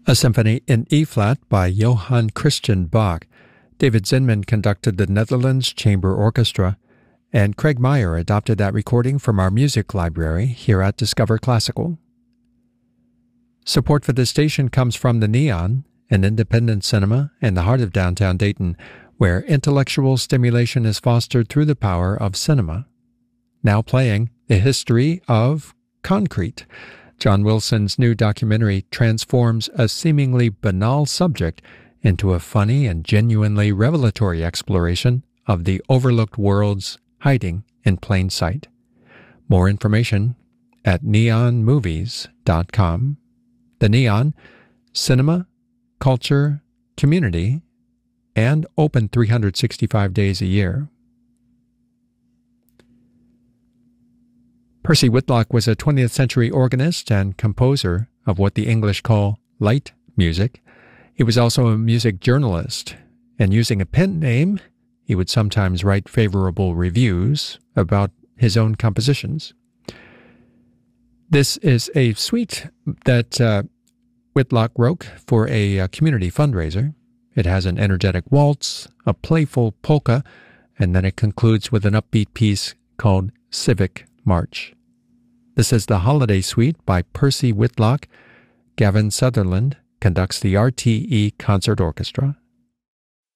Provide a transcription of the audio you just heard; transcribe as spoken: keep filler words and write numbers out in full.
A symphony in E-flat by Johann Christian Bach. David Zinman conducted the Netherlands Chamber Orchestra, and Craig Meyer adopted that recording from our music library here at Discover Classical. Support for this station comes from the Neon, an independent cinema in the heart of downtown Dayton, where intellectual stimulation is fostered through the power of cinema. Now playing The History of Concrete. John Wilson's new documentary transforms a seemingly banal subject into a funny and genuinely revelatory exploration of the overlooked worlds hiding in plain sight. More information at neon movies dot com. The Neon, cinema, culture, community, and open three hundred sixty-five days a year. Percy Whitlock was a twentieth century organist and composer of what the English call light music. He was also a music journalist, and using a pen name, he would sometimes write favorable reviews about his own compositions. This is a suite that uh, Whitlock wrote for a, a community fundraiser. It has an energetic waltz, a playful polka, and then it concludes with an upbeat piece called Civic March. This is the Holiday Suite by Percy Whitlock. Gavin Sutherland conducts the R T E Concert Orchestra.